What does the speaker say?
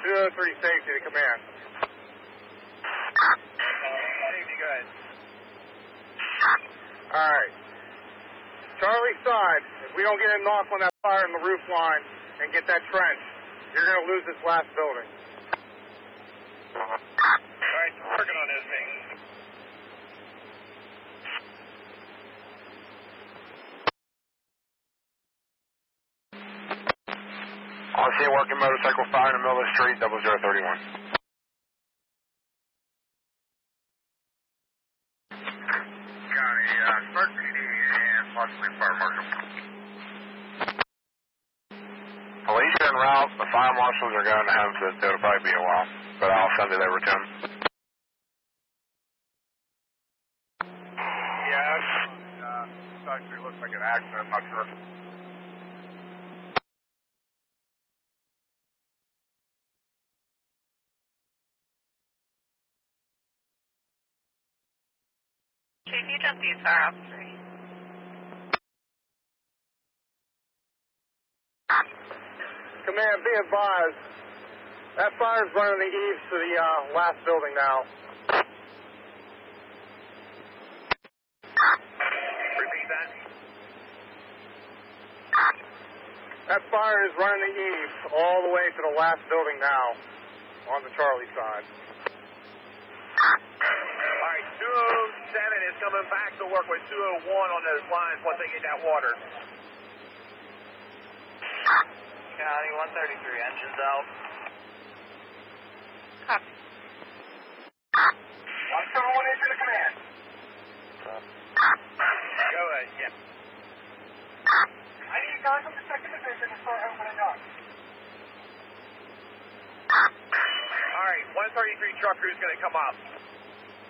203 safety to command. Safety, go ahead. Alright. Charlie side, if we don't get a knock on that fire in the roof line and get that trench, you're going to lose this last building. Alright, working on this thing. On scene working motorcycle fire in the middle of the street, 0031. Start PD and possibly fire marshal. Police are en route. The fire marshals are going to home, so it'll probably be a while. But I'll send it over to them. Yeah, it actually looks like an accident. I'm not sure. Chief, you just use fire officer. Command, be advised. That fire's running the eaves to the last building now. Repeat that. That fire is running the eaves all the way to the last building now on the Charlie side. Alright, 207 is coming back to work with 201 on those lines once they get that water. County 133, engines out. Copy. 171 into the command. Go ahead, yeah. I need guys from the second division to start opening up. Alright, 133 truck crew's going to come up.